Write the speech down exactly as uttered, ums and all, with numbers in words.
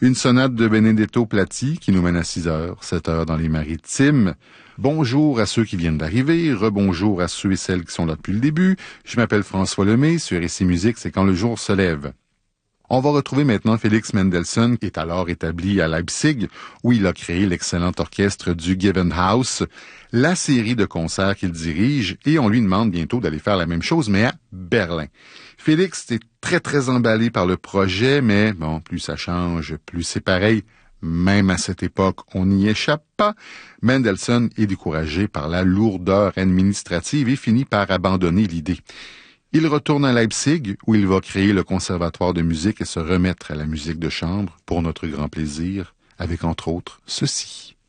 Une sonate de Benedetto Platti qui nous mène à six heures, sept heures dans les Maritimes. Bonjour à ceux qui viennent d'arriver, rebonjour à ceux et celles qui sont là depuis le début. Je m'appelle François Lemay, sur Ici Musique, c'est quand le jour se lève. On va retrouver maintenant Félix Mendelssohn, qui est alors établi à Leipzig, où il a créé l'excellent orchestre du Gewandhaus, la série de concerts qu'il dirige, et on lui demande bientôt d'aller faire la même chose, mais à Berlin. Félix est très très emballé par le projet, mais bon, plus ça change, plus c'est pareil. Même à cette époque, on n'y échappe pas. Mendelssohn est découragé par la lourdeur administrative et finit par abandonner l'idée. Il retourne à Leipzig, où il va créer le conservatoire de musique et se remettre à la musique de chambre pour notre grand plaisir, avec entre autres ceci.